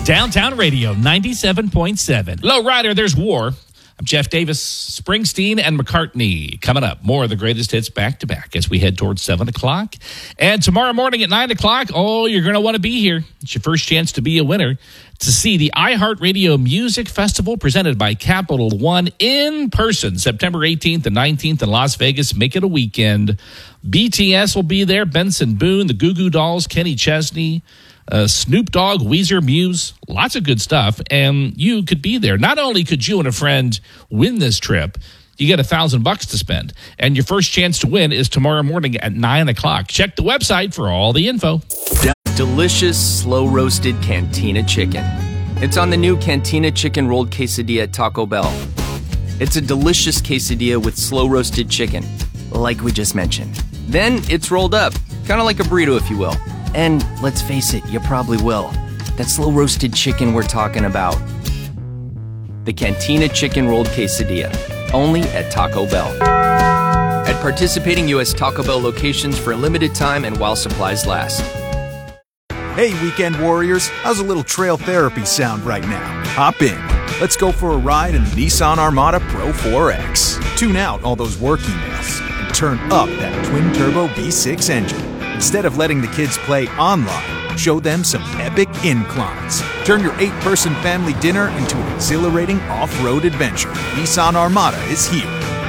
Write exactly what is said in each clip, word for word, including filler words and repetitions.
Downtown Radio, ninety-seven point seven. Low Rider, there's War. I'm Jeff Davis, Springsteen, and McCartney. Coming up, more of the greatest hits back-to-back as we head towards seven o'clock. And tomorrow morning at nine o'clock, oh, you're going to want to be here. It's your first chance to be a winner to see the iHeartRadio Music Festival presented by Capital One in person, September eighteenth and nineteenth in Las Vegas. Make it a weekend. B T S will be there, Benson Boone, the Goo Goo Dolls, Kenny Chesney, Uh, Snoop Dogg, Weezer, Muse, lots of good stuff, and you could be there. Not only could you and a friend win this trip, you get a thousand bucks to spend, and your first chance to win is tomorrow morning at nine o'clock. Check the website for all the info. Delicious, slow-roasted Cantina chicken. It's on the new Cantina chicken rolled quesadilla at Taco Bell. It's a delicious quesadilla with slow-roasted chicken, like we just mentioned. Then it's rolled up, kind of like a burrito, if you will. And let's face it, you probably will. That slow-roasted chicken we're talking about. The Cantina Chicken Rolled Quesadilla, only at Taco Bell. At participating U S Taco Bell locations for a limited time and while supplies last. Hey, weekend warriors, how's a little trail therapy sound right now? Hop in. Let's go for a ride in the Nissan Armada Pro four X. Tune out all those work emails and turn up that twin-turbo V six engine. Instead of letting the kids play online, show them some epic inclines. Turn your eight-person family dinner into an exhilarating off-road adventure. Nissan Armada is here.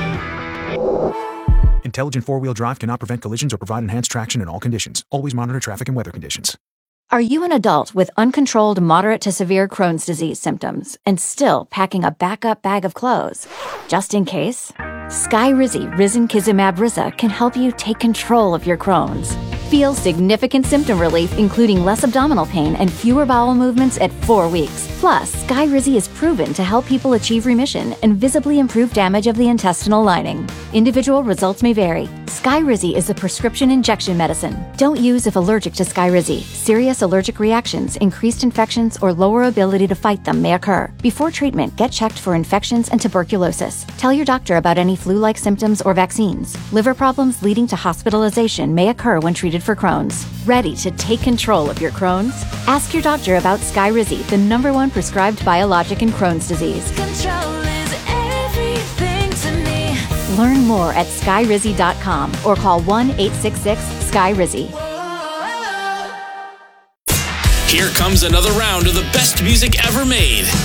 Intelligent four-wheel drive cannot prevent collisions or provide enhanced traction in all conditions. Always monitor traffic and weather conditions. Are you an adult with uncontrolled moderate to severe Crohn's disease symptoms and still packing a backup bag of clothes? Just in case? Skyrizi Risankizumab Riza can help you take control of your Crohn's. Feel significant symptom relief, including less abdominal pain and fewer bowel movements at four weeks. Plus, Skyrizi is proven to help people achieve remission and visibly improve damage of the intestinal lining. Individual results may vary. Skyrizi is a prescription injection medicine. Don't use if allergic to Skyrizi. Serious allergic reactions, increased infections, or lower ability to fight them may occur. Before treatment, get checked for infections and tuberculosis. Tell your doctor about any flu-like symptoms or vaccines. Liver problems leading to hospitalization may occur when treated for Crohn's. Ready to take control of your Crohn's? Ask your doctor about Skyrizi, the number one prescribed biologic in Crohn's disease. Control is everything to me. Learn more at skyrizi dot com or call one eight six six SKYRIZI. Here comes another round of the best music ever made.